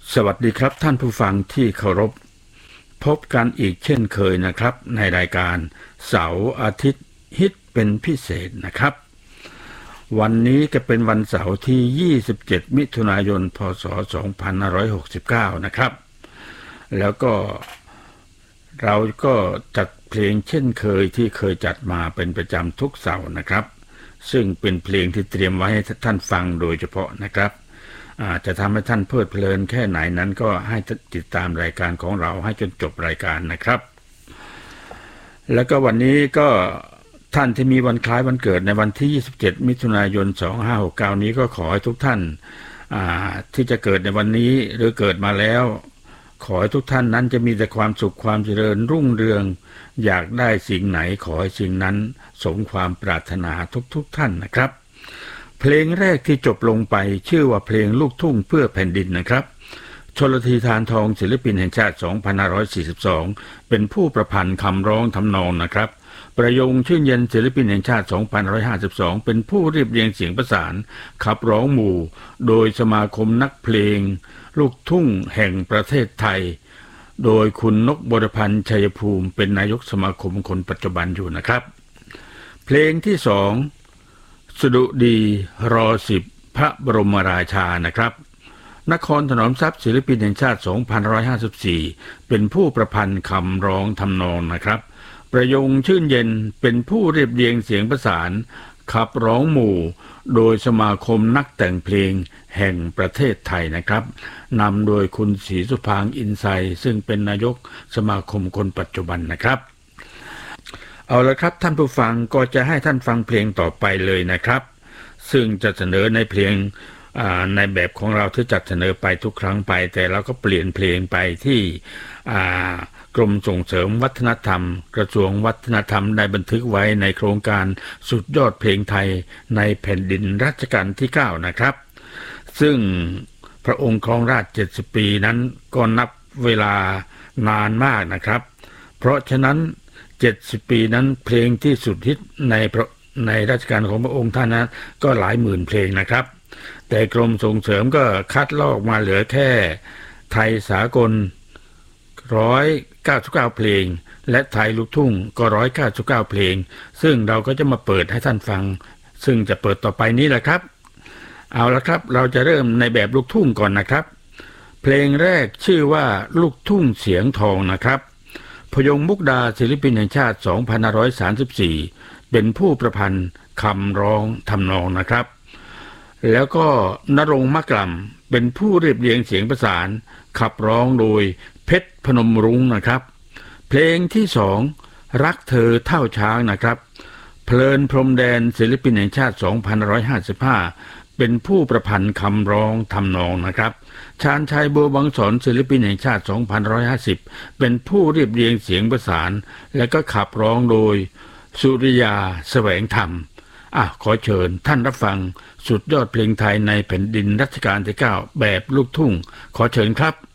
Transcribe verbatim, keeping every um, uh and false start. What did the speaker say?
สวัสดีครับท่านผู้ฟังที่เคารพพบกันอีกเช่นเคยนะครับในรายการเสาร์อาทิตย์ฮิตเป็นพิเศษนะครับวันนี้ก็เป็นวันเสาร์ที่ยี่สิบเจ็ดมิถุนายนพศสองพันห้าร้อยหกสิบเก้านะครับแล้วก็เราก็จัดเพลงเช่นเคยที่เคยจัดมาเป็นประจำทุกเสาร์นะครับซึ่งเป็นเพลงที่เตรียมไว้ให้ท่านฟังโดยเฉพาะนะครับอาจจะทำให้ท่านเพลิดเพลินแค่ไหนนั้นก็ให้ติดตามรายการของเราให้จนจบรายการนะครับแล้วก็วันนี้ก็ท่านที่มีวันคล้ายวันเกิดในวันที่ยี่สิบเจ็ดมิถุนายนสองพันห้าร้อยหกสิบเก้านี้ก็ขอให้ทุกท่านที่จะเกิดในวันนี้หรือเกิดมาแล้วขอให้ทุกท่านนั้นจะมีแต่ความสุขความเจริญรุ่งเรืองอยากได้สิ่งไหนขอให้สิ่งนั้นสมความปรารถนาทุกๆท่านนะครับเพลงแรกที่จบลงไปชื่อว่าเพลงลูกทุ่งเพื่อแผ่นดินนะครับชลธีธารทองศิลปินแห่งชาติสองพันห้าร้อยสี่สิบสองเป็นผู้ประพันธ์คำร้องทำนองนะครับประยงชื่นเย็นศิลปินแห่งชาติสองพันห้าร้อยห้าสิบสองเป็นผู้เรียบเรียงเสียงประสานขับร้องหมู่โดยสมาคมนักเพลงลูกทุ่งแห่งประเทศไทยโดยคุณนกบรพันธ์ชัยภูมิเป็นนายกสมาคมคนปัจจุบันอยู่นะครับเพลงที่สองสดุดีรอสิบพระบรมราชานะครับนครถนอมทรัพย์ศิลปินแห่งชาติสองพันห้าร้อยห้าสิบสี่เป็นผู้ประพันธ์คำร้องทำนองนะครับประยงชื่นเย็นเป็นผู้เรียบเรียงเสียงประสานขับร้องหมู่โดยสมาคมนักแต่งเพลงแห่งประเทศไทยนะครับนำโดยคุณศรีสุภางค์อินไซซึ่งเป็นนายกสมาคมคนปัจจุบันนะครับเอาละครับท่านผู้ฟังก็จะให้ท่านฟังเพลงต่อไปเลยนะครับซึ่งจะเสนอในเพลงในแบบของเราที่จัดเสนอไปทุกครั้งไปแต่เราก็เปลี่ยนเพลงไปที่กรมส่งเสริมวัฒนธรรมกระทรวงวัฒนธรรมได้บันทึกไว้ในโครงการสุดยอดเพลงไทยในแผ่นดินรัชกาลที่เก้านะครับซึ่งพระองค์ครองราชย์เจ็ดสิบปีนั้นก็นับเวลานานมากนะครับเพราะฉะนั้นเจ็ดสิบปีนั้นเพลงที่สุดฮิตในในรัชกาลของพระองค์ท่านนั้นก็หลายหมื่นเพลงนะครับแต่กรมส่งเสริมก็คัดลอกมาเหลือแค่ไทยสากลหนึ่งร้อยเก้าสิบเก้าเพลงและไทยลูกทุ่งก็หนึ่งร้อยเก้าสิบเก้าเพลงซึ่งเราก็จะมาเปิดให้ท่านฟังซึ่งจะเปิดต่อไปนี้แหละครับเอาละครับเราจะเริ่มในแบบลูกทุ่งก่อนนะครับเพลงแรกชื่อว่าลูกทุ่งเสียงทองนะครับพยงมุกดาศิลปินแห่งชาติสองพันห้าร้อยสามสิบสี่เป็นผู้ประพันธ์คำร้องทำนองนะครับแล้วก็ณรงค์มะกล่ำเป็นผู้เรียบเรียงเสียงประสานขับร้องโดยเพชรพนมรุ้งนะครับเพลงที่สองรักเธอเท่าช้างนะครับเพลินพรมแดนศิลปินแห่งชาติสองพันห้าร้อยห้าสิบห้าเป็นผู้ประพันธ์คำร้องทำนองนะครับชาญชัยบัวบางสอนศิลปินแห่งชาติสองพันห้าร้อยห้าสิบเป็นผู้เรียบเรียงเสียงประสานและก็ขับร้องโดยสุริยาแสวงธรรมอ่ะขอเชิญท่านรับฟังสุดยอดเพลงไทยในแผ่นดินรัชกาลที่เก้าแบบลูกทุ่งขอเชิญครับ